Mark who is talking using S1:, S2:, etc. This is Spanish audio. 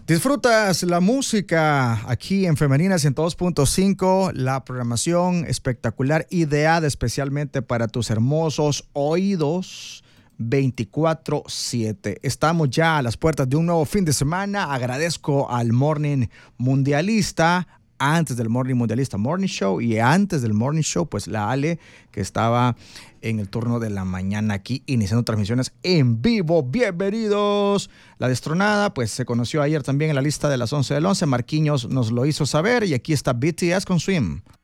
S1: Disfrutas la música aquí en Femenina 102.5, la programación espectacular, ideada especialmente para tus hermosos oídos 24/7. Estamos ya a las puertas de un nuevo fin de semana. Agradezco al Morning Mundialista, antes del Morning Mundialista Morning Show, y antes del Morning Show, pues la Ale, que estaba en el turno de la mañana aquí, iniciando transmisiones en vivo. Bienvenidos. La destronada, pues se conoció ayer también en la lista de las 11 del 11. Marquinhos nos lo hizo saber y aquí está BTS con Swim.